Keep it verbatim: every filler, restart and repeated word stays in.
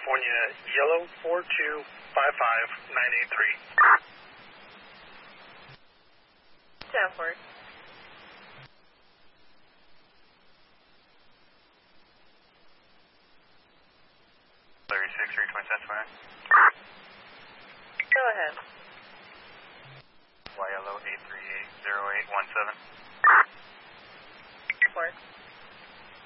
California, Yellow four two five five nine eight three. Stanford. thirty-six, three twenty cents, Go ahead. Y L O eight three eight zero eight one seven.